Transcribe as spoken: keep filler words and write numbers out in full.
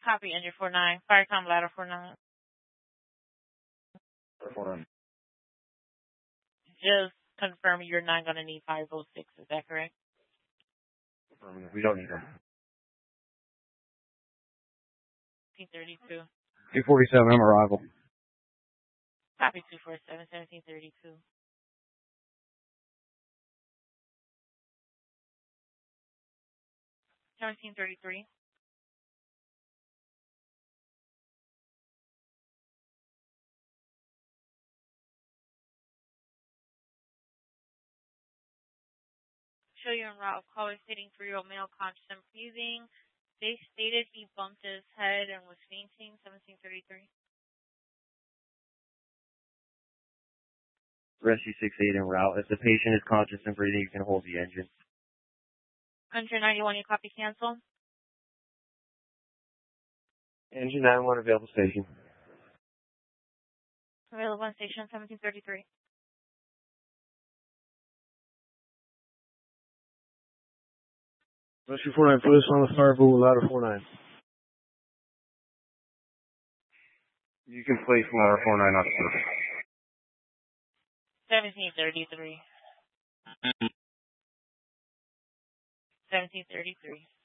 Copy, engine four nine. Firecom ladder four nine. four nine. Just confirm you're not going to need five oh six. Is that correct? We don't need them. seventeen thirty-two. two forty-seven, I'm arrival. Copy two forty-seven, seventeen thirty-two. seventeen thirty-three. Show you en route of caller sitting for your male conscious and breathing. They stated he bumped his head and was fainting. seventeen thirty-three. Rescue six eight en route. If the patient is conscious and breathing, you can hold the engine. one ninety-one, you copy cancel? Engine nine one available station. Available on station seventeen thirty-three. Rescue four nine, put us on the Firebolt ladder four nine. You can place ladder four nine on first. seventeen thirty-three. seventeen thirty-three.